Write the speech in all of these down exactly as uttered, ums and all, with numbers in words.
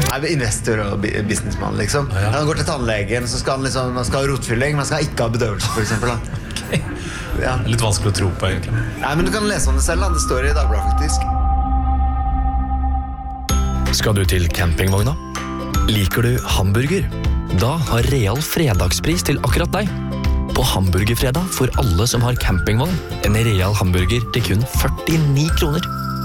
er investor og businessmann liksom. Ja, ja. Han går til tannlegen, så skal han liksom, man skal ha rotfylling, man skal ikke ha bedøvelse for eksempel. Okay. Ja. Litt vanskelig å tro på egentlig. Nei, men du kan lese om det selv, det står i Dagbladet faktisk. Skal du til campingvogna? Liker du hamburger? Da har Real fredagspris til akkurat deg. På hamburgerfredag får alle som har campingvogn en Real hamburger til kun førtini kroner.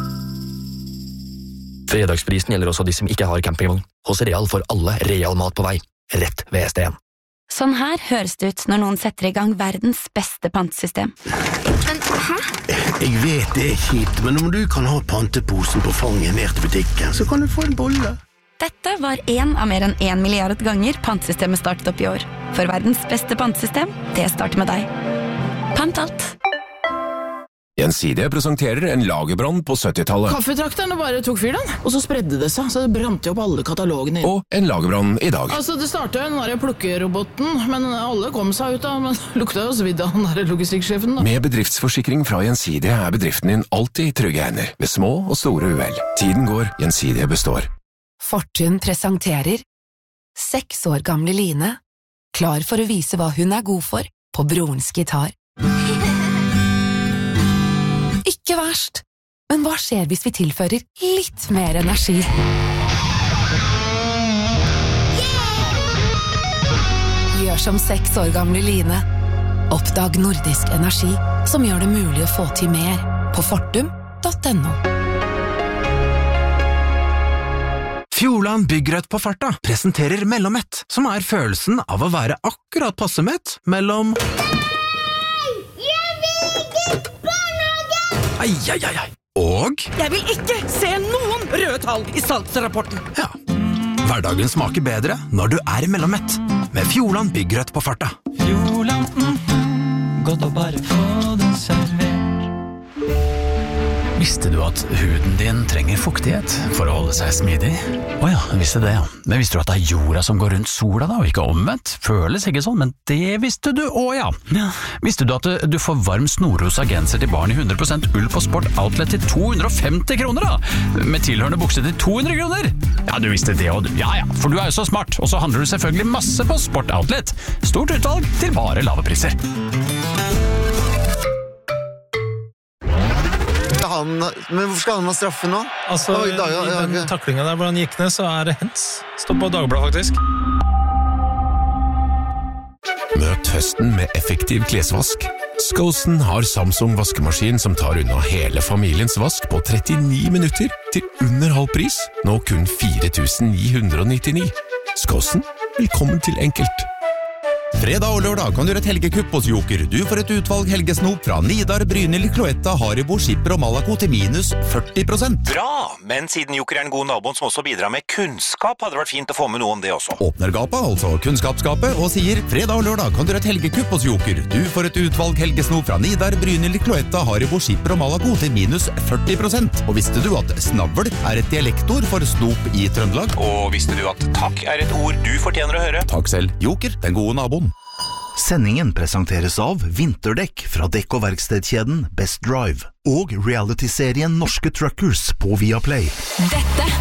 Fredagsprisen gjelder også de som ikke har campingvogn. Hos Real får alle Real mat på vei, rett ved S D en. Sånn her høres det ut når noen setter i gang verdens beste pantesystem. Men, hæ? Jeg vet det er kjipt, men om du kan ha panteposen på fanget ned til butikken, så kan du få en bolle. Dette var en av mer enn en milliard ganger pantsystemet startet opp i år. For verdens beste pantesystem, det starter med deg. Pant alt. Gjensidige presenterer en lagerbrann på syttitallet. Kaffetrakterne bare tok fyr den, og så spredde det seg, så det brant jo opp alle katalogene inn. Og en lagerbrann i dag. Altså, det startet jo den der plukkeroboten, men alle kom seg ut da, men lukta jo svidd av den der logistikksjefen da. Med bedriftsforsikring fra Gjensidige er bedriften din alltid i trygge hender, ved små og store uhell. Tiden går, Gjensidige består. Fortun presenterer seks år gamle Line, klar for å vise hva hun er god for på brorens gitar. Ikke verst, men hva skjer hvis vi tilfører litt mer energi? Gjør som seks år gamle Line. Oppdag nordisk energi, som gjør det mulig å få til mer på fortum punktum no. Fjordland Byggrødt på farta presenterer Mellommett, som er følelsen av å være akkurat passe mett mellom... Nei! Jeg vil ikke barnehage! Ai, ai, ai, ai. Og... Jeg vil ikke se noen røde tall i salgsrapporten. Ja. Hverdagen smaker bedre når du er Mellommett, med Fjordland Byggrødt på farta. Fjordland, mm, godt å bare få det servert. Visste du at huden din trenger fuktighet for å holde seg smidig? Åja, visste det, ja. Men visste du at det er jorda som går rundt sola da, og ikke omvendt? Føles ikke sånn, men det visste du også, ja. ja. Visste du at du får varm snorrosa genser til barn i hundre prosent ull på Sport Outlet til to hundre og femti kroner da? Med tilhørende bukse til to hundre kroner? Ja, du visste det også, du. Ja, ja, for du er jo så smart. Og så handler du selvfølgelig masse på Sport Outlet. Stort utvalg til bare lave priser. Han, men hvorfor skal han ha straffe nå? Altså, Oi, da, ja, i ja, den ja. taklingen der hvor han gikk ned, så er det hens. Stopp på Dagbladet, faktisk. Møt høsten med effektiv klesvask. Skosen har Samsung vaskemaskin som tar unna hele familiens vask på trettini minutter til under halv pris, nå kun fire tusen ni hundre og nittini. Skosen, velkommen til enkelt. Fredag og lørdag kan du gjøre et helgekupp hos Joker. Du får et utvalg helgesnop fra Nidar, Brynhild, Cloetta, Haribo, Skipper og Malaco til minus førti prosent. Bra, men siden Joker er en god naboen som også bidrar med kunnskap, hadde det vært fint å få med noe om det også. Åpner gapet, altså kunnskapsskapet, og sier fredag og lørdag kan du gjøre et helgekupp hos Joker. Du får et utvalg helgesnop fra Nidar, Brynhild, Cloetta, Haribo, Skipper og Malaco til minus førti prosent. Og visste du at snavl er et dialektord for snop i Trøndelag? Og visste du at takk er et ord du fortjener å høre? Takk selv, Joker, den gode naboen. Sendingen presenteres av Vinterdekk fra dekk- og verkstedkjeden Best Drive og reality-serien Norske Truckers på Viaplay. Dette